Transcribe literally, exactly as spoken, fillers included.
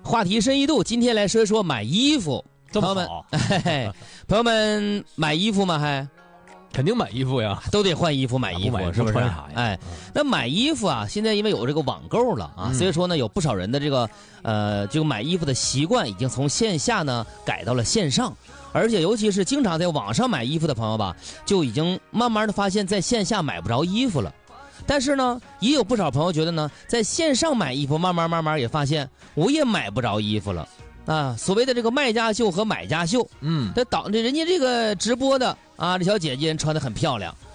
话题深一度，今天来说一说买衣服。 这么朋友好， 们，嘿嘿朋友们买衣服吗？还肯定买衣服呀， 都得换衣服买衣服， 不买是不是？ 穿啥呀？ 哎，那买衣服啊，现在因为有这个网购了啊， 嗯所以说呢，有不少人的这个呃，这个买衣服的习惯已经从线下呢改到了线上，而且尤其是经常在网上买衣服的朋友吧，就已经慢慢的发现在线下买不着衣服了。但是呢，也有不少朋友觉得呢，在线上买衣服，慢慢慢慢也发现我也买不着衣服了。啊，所谓的这个卖家秀和买家秀， 嗯， 这导这人家这个直播的啊，这小姐姐穿得很漂亮